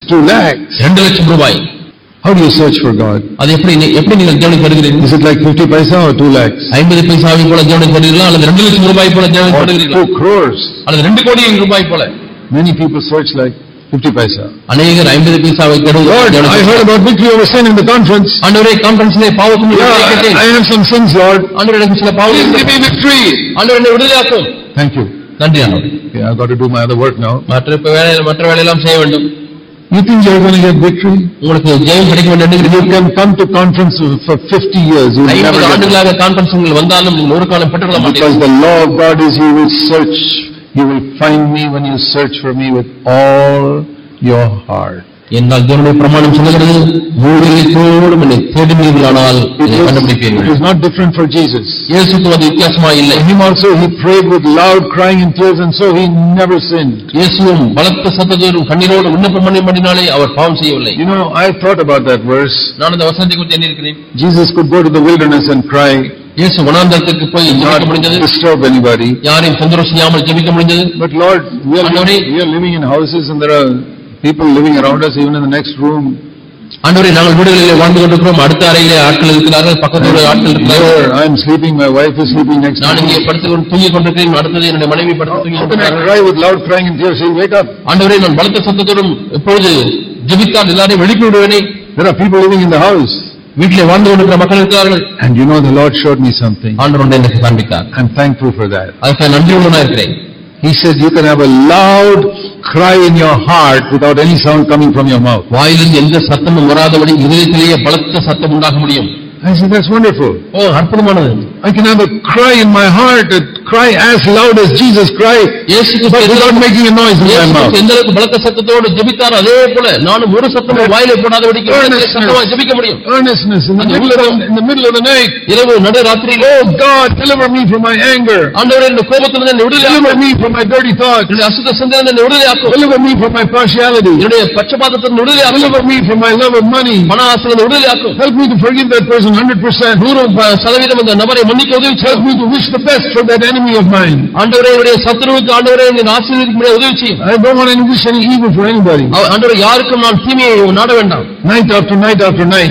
2 lakhs. 2 லட்சம் ரூபாய். How do you search for God? அது எப்படி நீங்கள் தேவனை தேடுகிறீர்கள்? Is it like 50 paisa or 2 lakhs? 50 பைசாவை போல தேவனை தேடுகிறீர்களா அல்லது 2 லட்சம் ரூபாய் போல தேவனை தேடுகிறீர்களா? 2 crores. அல்லது 2 கோடி ரூபாய் போல? Many people search like 50 paisa. அநேகர் 50 பைசாவை தேடுகிறார்கள். Lord, I heard about victory over sin in the conference. ஆண்டவரே, கான்ஃபரன்ஸ்ல பாவத்தின் விடுதலை கேட்டேன். I have some sins, Lord. ஆண்டவரே, எனக்கு சில பாவங்கள் give me victory. ஆண்டவரே, என்னை விடுதலையாக்கும். Thank you. நன்றி ஆண்டவரே. Okay, I've got to do my other work now. மற்ற வேலையெல்லாம் செய்ய வேண்டும். You think you're going to get victory? உங்களுக்கு ஜெயம் கிடைக்கும் என்று You can come to conference for 50 years. You will never get ஆண்டுகளாக கான்ஃபரன்ஸ்கள் வந்தாலும் நீங்கள் ஒரு காலம் பெற்றுக்கொள்ள மாட்டீர்கள். Because the law of God is you will search. You will find me when you search for me with all your heart. என்னால் தேவனுடைய பிரமாணம் சொல்லுகிறது, முழு இதயத்தோடும் என்னை தேடுவீர்களானால் என்னை கண்டுபிடிப்பீர்கள். It is not different for Jesus. இயேசுக்கு அது வித்தியாசமா இல்லை. Him also he prayed with loud crying and tears, and so he never sinned. இயேசுவும் பலத்த சத்தத்தோடும் கண்ணீரோடு விண்ணப்பம் பண்ணினாலே அவர் பாவம் செய்யவில்லை. You know, I thought about that verse. நான் அந்த வசனத்தை குறித்து எண்ணியிருக்கிறேன். Jesus could go to the wilderness and cry. இயேசு வனாந்தரத்துக்கு போய் ஜெபிக்க முடிந்தது. Disturb anybody. யாரையும் தொந்தரவு செய்யாமல் ஜெபிக்க முடிந்தது. But Lord, we are living in houses and there are people living around us, even in the next room. ஆண்டவரே, நாங்கள் வீடுகளிலே வாழ்ந்து கொண்டிருக்கிறோம். அடுத்த அறையிலே ஆட்கள் இருக்கிறார்கள், பக்கத்துல ஆட்கள் இருக்கிறார்கள். I am sleeping, my wife is sleeping next to me. நான் இங்கே படுத்து தூங்கிக் கொண்டிருக்கிறேன். அடுத்தது என்னுடைய மனைவி படுத்து தூங்கிக் கொண்டிருக்கிறார்கள். I cry with loud crying and tears, say, wake up. ஆண்டவரே, நான் பலத்த சத்தத்தோடும் எப்பொழுது ஜெபித்தால் எல்லாரையும் எழுப்பி விடுவேனே. There are people living in the house. வீட்டிலே வாழ்ந்து கொண்டிருக்கிற மக்கள் இருக்கிறார்கள். And you know, the Lord showed me something. ஆண்டவர் எனக்கு காண்பித்தார். I'm thankful for that. அதுக்கு நன்றியுள்ளவனாக இருக்கிறேன். He said you can have a loud cry in your heart without any sound coming from your mouth. வாயிலிருந்து எந்த சத்தமும் வராதபடி இதயத்திலேயே பலத்த சத்தம் உண்டாக முடியும். I said, that's wonderful. Oh, அற்புதமானது. I can have a cry in my heart, a cry as loud as Jesus cried, but without making a noise in my mouth. எந்த அளவுக்கு பலத்த சத்தத்தோடு ஜெபித்தார், அதே போல நானும் ஒரு சத்தமும் வாயிலே போடாதபடிக்கு சத்தமா ஜெபிக்க முடியும். Earnestness in the middle of the night. இரவு நடுராத்திரியிலே, oh God, deliver me from my anger. ஆண்டவரே, இந்த கோபத்திலிருந்து என்னை விடுதலையாக்கும். Deliver me from my dirty thoughts. என்னுடைய அசுத்த சிந்தனையிலிருந்து என்னை விடுதலையாக்கும். Deliver me from my partiality. என்னுடைய பட்சபாதத்திலிருந்து விடுதலையாக்கும். Deliver me from my love of money. பண ஆசையிலிருந்து விடுதலையாக்கும். Help me to forgive that person 100%. 100% அந்த நபரை மன்னிக்க உதவி செய்யும். Help me to wish the best for that enemy of mine. ஆண்டவரே, என்னுடைய சத்துருவுக்கு ஆண்டவரே என்னை ஆசீர்வதிக்க உதவி செய்யும். I don't want to wish any evil for anybody. ஆண்டவரே, யாருக்கும் நான் தீமையை நாட வேண்டாம். Night after night after night.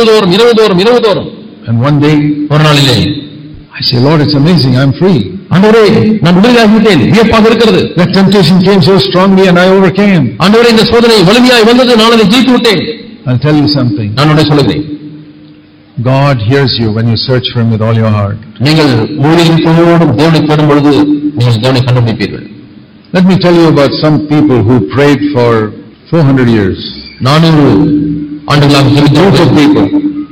இரவு தோறும். And one day, ஒரு நாளிலே, I say, Lord, it's amazing, I'm free. ஆண்டவரே, நான் விடுதலையாகிவிட்டேன். வியப்பாக இருக்கிறது. That temptation came so strongly and I overcame. ஆண்டவரே, இந்த சோதனை வலிமையாய் வந்தது, நான் அதை ஜெயித்து விட்டேன். I'll tell you something. நான் உன்னை சொல்லுகிறேன். God hears you when you search for him with all your heart. நீங்கள் முழு இதயத்தோடும் தேவனை தேடும் பொழுது நீங்கள் தேவனை கண்டுபிடிப்பீர்கள். Let me tell you about some people who prayed for 400 years. 400 ஆண்டுகளாக ஜெபித்த group of people.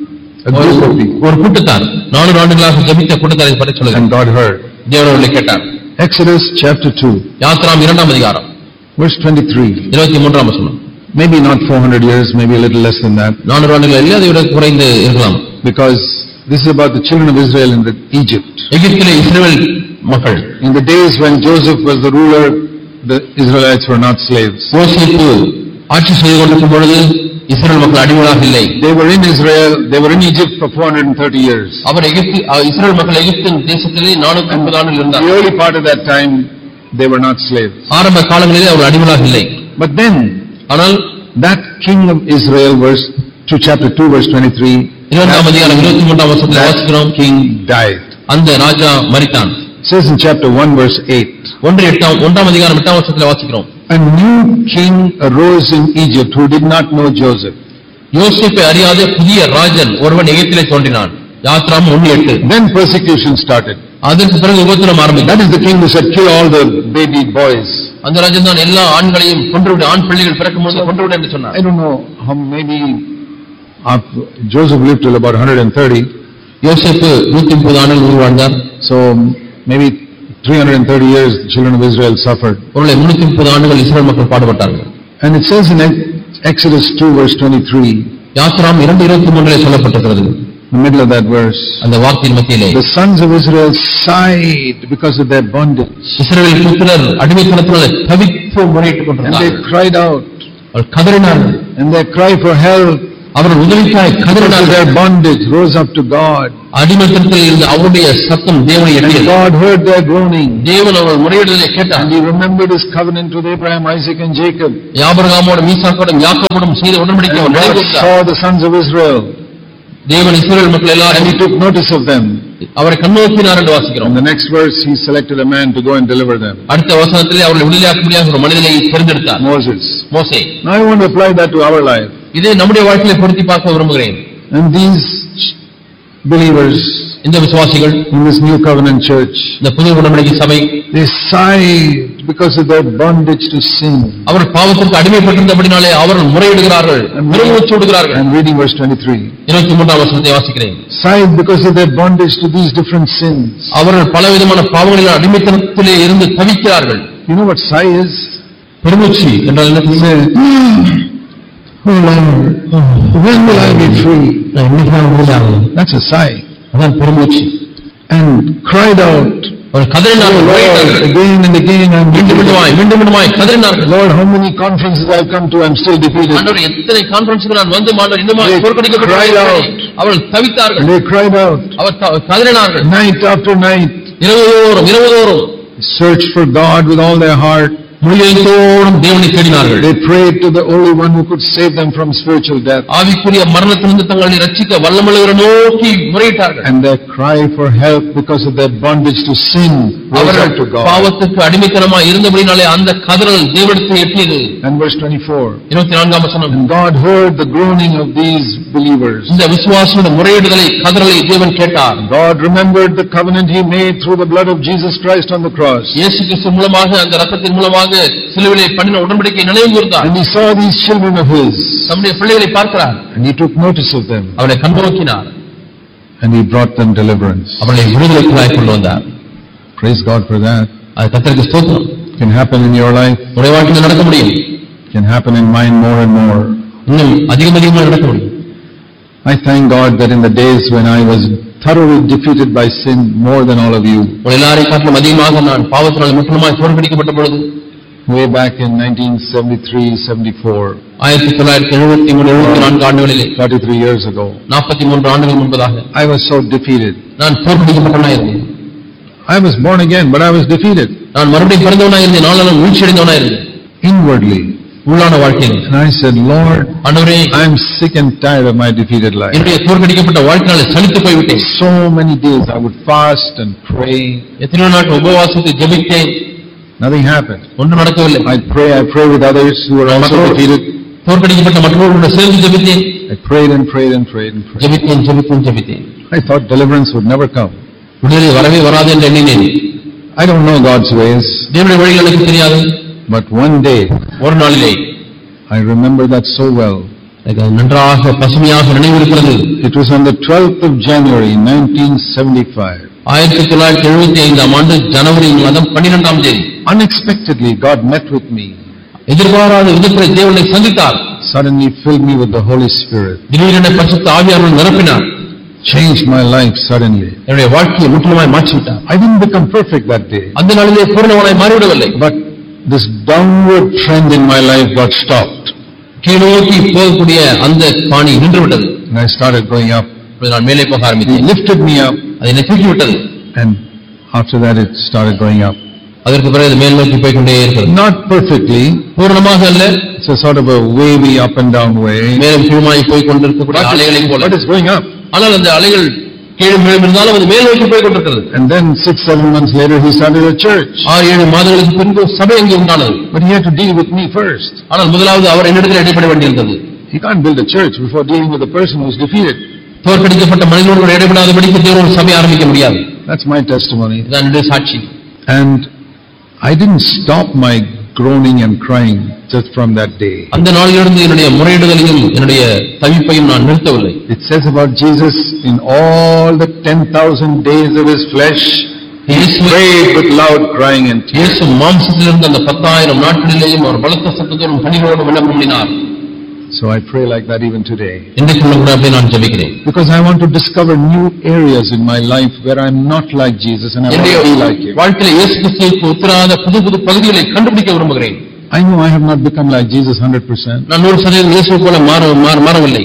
ஒரு கூட்டத்தார் 400 ஆண்டுகளாக ஜெபித்த கூட்டத்தாரை பற்றி சொல்லுங்கள். And God heard. தேவன் அவர்களை கேட்டார். Exodus chapter 2. யாத்ராம் 2ஆம் அதிகாரம். Verse 23. 23ஆம் வசனம். Maybe not 400 years, maybe a little less than that. 400 ஆண்டுகள் இல்லை, அதை விட குறைந்து இருக்கலாம். Because this is about the children of Israel in Egypt. எகிப்திலே இஸ்ரவேல் மக்கள். In the days when Joseph was the ruler, the Israelites were not slaves. யோசேப்பு ஆட்சி செய்து கொண்டிருக்கும் பொழுது இஸ்ரவேல் மக்கள் அடிமைகளாக இல்லை. They were in Israel, they were in Egypt for 430 years. அவர் இஸ்ரவேல் மக்கள் எகிப்தின் தேசத்திலே 430 ஆண்டுகள் இருந்தார். The early part of that time they were not slaves. ஆரம்ப காலங்களிலே அவர் அடிமைகளாக இல்லை. But then, ஆனால் that king of Israel, chapter 2 verse 23, 2ஆம் அதிகாரம் 23ஆம் வசனத்தில் வாசிக்கிறோம், king died. அந்த ராஜா மரித்தான். Says in chapter 1 verse 8. 1ஆம் அதிகாரம் 8ஆம் வசனத்தில் வாசிக்கிறோம். A new king arose in Egypt who did not know Joseph. யோசேப்பை அறியாத புதிய ராஜன் ஒருவன் எகிப்திலே தோன்றினான். யாத்ராம் 1:8. Then persecution started. அதற்கு பிறகு உபத்திரம் ஆரம்பித்தது. That is the king who said, kill all the baby boys. அந்த ராஜன் தான் எல்லா ஆண்களையும் கொன்றுவிடு, ஆண் பிள்ளைகள் பிறக்கும் பொழுது கொன்றுவிடு என்று சொன்னார். I don't know how maybe Joseph lived till about 130. யோசேப்பு 130 ஆண்டுகள் வாழ்ந்தார். So maybe 330 years the children of Israel suffered. ஒருவேளை 330 ஆண்டுகள் இஸ்ரவேல் மக்கள் பாடுபட்டார்கள். And it says in Exodus 2 verse 23. யாத்ராம் 2:23 சொல்லப்பட்டிருக்கிறது. In the middle of that verse, அந்த வார்த்தையின் மத்தியிலே, the sons of Israel sighed because of their bondage. இஸ்ரவேல் புத்திரர் அடிமைத்தனத்தினாலே தவித்து முறையிட்டுக் கொண்டிருந்தார்கள். And they cried out. கதறினார்கள். And their cry for help. அவர்கள் உதவிக்காய் கதறினார்கள். Their bondage rose up to God. அடிமைத்தனத்தில் இருந்த அவருடைய சத்தம் தேவனை எட்டியது. God heard their groaning. தேவன் அவர்கள் முறையிடுதலை கேட்டார். And he remembered his covenant with Abraham, Isaac and Jacob. ஆபிரகாமோடும் ஈசாக்கோடும் யாக்கோபோடும் செய்த உடன்படிக்கை அவர் நினைவுகூர்ந்தார். Saw the sons of Israel. தேவன் இஸ்ரவேல் மக்கள் எல்லாரும் and he took notice of them. அவரை கண்ணோக்கினார் என்று வாசிக்கிறோம். In the next verse he selected a man to go and deliver them. அடுத்த வசனத்திலே அவர்களை விடுதலையாக்கும்படியாக ஒரு மனிதனை தேர்ந்தெடுத்தார். மோசே. Now I want to apply that to our life. இதை நம்முடைய வாழ்க்கையிலே பொருத்தி பார்க்க விரும்புகிறேன். And these believers, இந்த விசுவாசிகள், in this new covenant church, இந்த புதிய உடன்படிக்கை சபை, they sighed because of their bondage to sin. அவர்கள் பாவத்திற்கு அடிமைப்பட்டிருந்தபடினாலே அவர்கள் முறையிடுகிறார்கள், பெருமூச்சு விடுகிறார்கள். I'm reading verse 23. 23ஆம் வசனத்தை வாசிக்கிறேன். Sighed because of their bondage to these different sins. அவர்கள் பலவிதமான பாவங்களின் அடிமைத்தனத்திலே இருந்து தவிக்கிறார்கள். You know what sigh is? பெருமூச்சு என்றால் என்ன? Oh Lord, when will I be free? That's a sigh. அதான் பெருமூச்சு. And cried out, again and again, Lord, how many conferences I have come to, I am still defeated. They cried out night after night. Searched for God with all their heart. They prayed to the only one who could save them from spiritual death. And their cry for help because of their bondage to sin rose up to God. And verse 24. And God heard the groaning of these believers. God remembered the covenant he made through the blood of Jesus Christ on the cross. And he saw these children of his. And he took notice of them. And he brought them deliverance. Praise God for that. Can happen in your life. Can happen in mine more and more. I thank God that in the days when I was thoroughly defeated by sin more than all of you, way back in 1973-74, 33 years ago, I was so defeated. I was born again, but I was defeated inwardly. And I said, Lord, I am sick and tired of my defeated life. So many days I would fast and pray. Nothing happened. I pray with others who are also defeated. I prayed and prayed and prayed and prayed. I thought deliverance would never come. I don't know God's ways. But one day, I remember that so well. It was on the 12th of January 1975. Unexpectedly, God met with me. Suddenly filled me with the Holy Spirit. Changed my life suddenly. I didn't become perfect that day. But this downward trend in my life got stopped. And I started going up. He lifted me up. And after that it started going up. Not perfectly. It's a sort of a wavy up and down way. But it's going up. And then 6-7 months later he started a church. But he had to deal with me first. He can't build a church before dealing with a person who is defeated. That's my testimony. And I didn't stop my groaning and crying just from that day. It says about Jesus, in all the 10,000 days of his flesh, he prayed with loud crying and tears. So I pray like that even today. Because I want to discover new areas in my life where I am not like Jesus and I want to be like him. I know I have not become like Jesus 100%.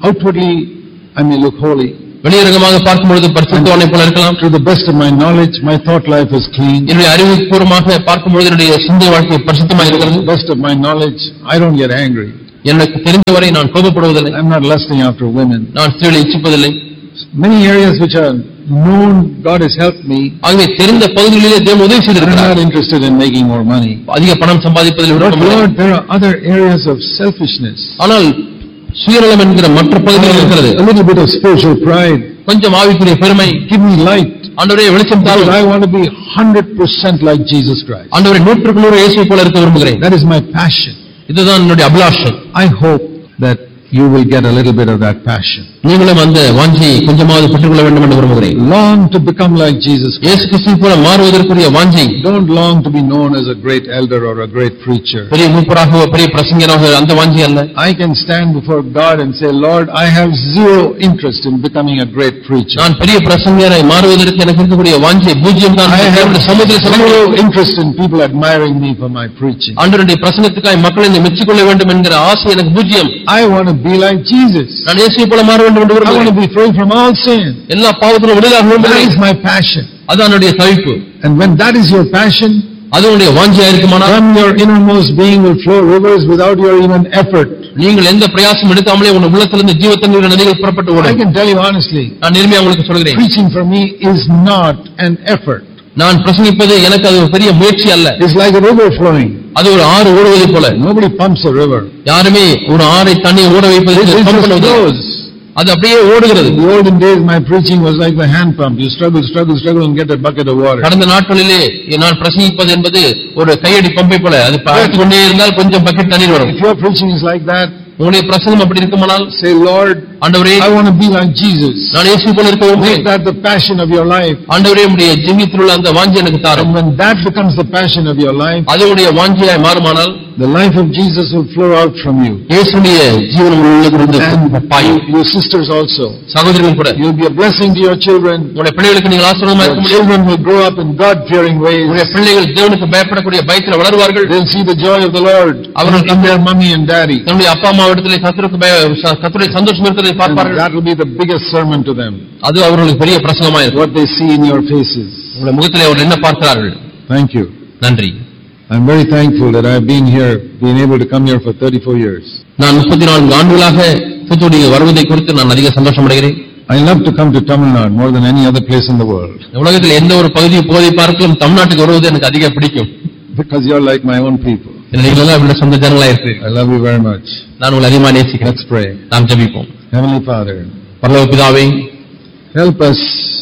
outwardly I may look holy. வெளியரங்கமாக பார்க்கும்பொழுது பரிசுத்தவானை போல இருக்கலாம். To the best of my knowledge, my thought life is clean. என்னுடைய அறிவுபூர்வமாக பார்க்கும்பொழுது என்னுடைய சிந்தை வாழ்க்கை பரிசுத்தமாக இருக்கிறது. To the best of my knowledge, I don't get angry. எனக்கு தெரிந்தவரை நான் கோபப்படுவதில்லை. I'm not lusting after women. நான் ஸ்திரீகளை இச்சிப்பதில்லை. Many areas which are known, God has helped me. ஆகவே தெரிந்த பகுதிகளிலே தேவன் உதவி செய்திருக்கிறார். I'm not interested in making more money. அதிக பணம் சம்பாதிப்பதில் விருப்பமில்லை. Lord, there are other areas of selfishness. ஆனால் சுயநலம் என்கிற மற்ற பகுதிகள் இருக்கிறது. A little bit of spiritual pride. கொஞ்சம் ஆவிக்குரிய பெருமை. Give me light. ஆண்டவரே வெளிச்சம் தாரும். I want to be 100% like Jesus Christ. ஆண்டவரே 100% இயேசுவை போல இருக்க விரும்புகிறேன். That is my passion. இதுதான் என்னுடைய அபிலாஷை. I hope that you will get a little bit of that passion. நீங்களும் அந்த வாஞ்சையை கொஞ்சமாவது பெற்றுக்கொள்ள வேண்டும் என்று விரும்புகிறேன். Long to become like Jesus. இயேசு கிறிஸ்துவை போல மாறுவதற்குரிய வாஞ்சை. Don't long to be known as a great elder or a great preacher. பெரிய மூப்பராகவோ பெரிய பிரசங்கியராகவோ அந்த வாஞ்சை அல்ல. I can stand before God and say, Lord, I have zero interest in becoming a great preacher. நான் பெரிய பிரசங்கியராய் மாறுவதற்கு எனக்கு இருக்கக்கூடிய வாஞ்சை பூஜ்யம் தான். I have zero interest in people admiring me for my preaching. ஆண்டவருடைய பிரசங்கத்துக்காய் மக்கள் என்னை மெச்சிக்கொள்ள வேண்டும் என்கிற ஆசை எனக்கு பூஜ்யம். I want to be like Jesus. நான் இயேசுவை போல மாற வேண்டும் என்று I விரும்புகிறேன். want to be free from all sin. எல்லா பாவத்திலும் விடுதலையாக விரும்புகிறேன். That is my passion. அதான் என்னுடைய தவிப்பு. And when that is your passion, அது உங்களுடைய வாஞ்சையா இருக்குமானால் from your innermost being will flow rivers without your even effort. நீங்கள் எந்த பிரயாசம் எடுக்காமலே உங்கள் உள்ளத்திலிருந்து ஜீவ தண்ணீர் நதிகள் புறப்பட்டு ஓடும். I can tell you honestly, நான் நேர்மையா உங்களுக்கு சொல்கிறேன். preaching for me is not an effort. நான் பிரசங்கிப்பது எனக்கு அது ஒரு பெரிய முயற்சி அல்ல. It's like a river flowing. அது ஒரு ஆறு ஓடுவதை போல. Nobody pumps a river. யாருமே ஒரு ஆறை தண்ணி ஓட வைப்பதற்கு பம்ப் பண்ணுவது. அது அப்படியே ஓடுகிறது. In the olden days my preaching was like the hand pump. You struggle and get a bucket of water. கடந்த நாட்களிலே நான் பிரசங்கிப்பது என்பது ஒரு கையடி பம்பை போல. அது பார்த்து கொண்டே இருந்தால் கொஞ்சம் பக்கெட் தண்ணீர் வரும். If your preaching is like that, உங்களுடைய பிரசங்கம் அப்படி இருக்குமானால், say, Lord, ஆண்டவரே, I want to be like Jesus. நான் இயேசுவை போல இருக்க விரும்புகிறேன். Make that the passion of your life. ஆண்டவரே, உம்முடைய ஜீவியத்தில் உள்ள அந்த வாஞ்சை எனக்கு தாரும். And when that becomes the passion of your life, அது உங்களுடைய வாஞ்சையாய் மாறுமானால், the life of Jesus will flow out from you. இயேசுவுடைய ஜீவன் உள்ளதிலிருந்து பாயும். Your sisters also. சகோதரிகள் கூட. You'll be a blessing to your children. உங்களுடைய பிள்ளைகளுக்கு நீங்கள் ஆசீர்வாதமாக இருக்க முடியும். Children will grow up in God-fearing ways. உங்களுடைய பிள்ளைகள் தேவனுக்கு பயப்படக்கூடிய பயத்தில் வளருவார்கள். They'll see the joy of the Lord in their mommy and daddy. தன்னுடைய அப்பா அம்மாவிடத்திலே கர்த்தருடைய சந்தோஷம் இருக்கிறதை பார்ப்பார்கள். That will be the biggest sermon to them. அது அவர்களுக்கு பெரிய பிரசங்கமாக இருக்கும். What they see in your faces. உங்களுடைய முகத்திலே அவர்கள் என்ன பார்க்கிறார்கள். Thank you. நன்றி. I'm very thankful that I've been able to come here for 34 years. நான் 34 ஆண்டுகளாக தூத்துக்குடி வருவதை குறித்து நான் அதிக சந்தோஷம் அடைகிறேன். I love to come to Tamil Nadu more than any other place in the world. உலகத்தில் எந்த ஒரு பகுதியை போதை பார்க்கலாம் தமிழ்நாட்டுக்கு வருவது எனக்கு அதிக பிடிக்கும். Because you're like my own people. நீங்களெல்லாம் என்னுடைய சொந்த ஜனங்களா இருக்கிறீர்கள். I love you very much. நான் உங்களை அதிகமாக நேசிக்கிறேன். Let's pray. நாம் ஜெபிப்போம். Heavenly Father, பரலோக பிதாவே, help us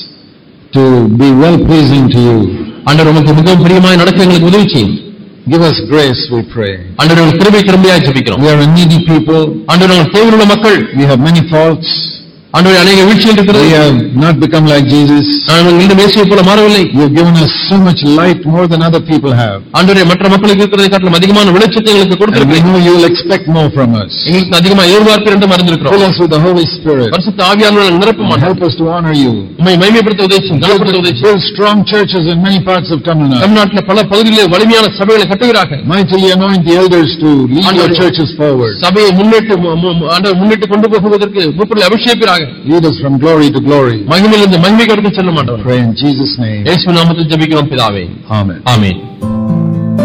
to be well pleasing to you. ஆண்டவர் உமக்கு மிகவும் பிரியமாய் நடக்க எங்களுக்கு உதவி செய்யும். Give us grace, we pray. ஆண்டவர் உங்கள் கிருபை கிருபையாய் ஜெபிக்கிறோம். We are a needy people. ஆண்டவர் உங்கள் தேவையுள்ள மக்கள். We have many faults. ஆண்டவர் அநேக வீழ்ச்சிகள் இருக்கிறது. We have not become like Jesus. நாங்கள் இன்னும் இயேசுவை போல மாறவில்லை. You have given us so much light more than other people have. ஆண்டவரே, மற்ற மக்களுக்கு இருக்கிறதை காட்டிலும் அதிகமான வெளிச்சத்தை எங்களுக்கு கொடுத்திருக்கிறீர். We know you will expect more from us. எங்களுக்கு அதிகமாக எதிர்பார்ப்பீர் என்று அறிந்திருக்கிறோம். Fill us with the Holy Spirit. பரிசுத்த ஆவியானவரால் நிரப்பும். Help us to honor you. உம்மை மகிமைப்படுத்த உதவி செய்யும். கனப்படுத்த உதவி செய்யும். Build strong churches in many parts of Tamil Nadu. தமிழ்நாட்டில் பல பகுதிகளிலே வலிமையான சபைகளை கட்டுகிறார்கள். Mightily anoint the elders to lead your churches forward. சபையை முன்னிட்டு கொண்டு போவதற்கு மூப்பர்களை அபிஷேகிப்பாராக. Lead us from glory to glory. மகிமையிலிருந்து மகிமைக்கு எடுத்துச் செல்லும் ஆண்டவரே. Pray in Jesus' name. இயேசு நாமத்தில் ஜெபிக்கிறோம் பிதாவே. Amen. ஆமென்.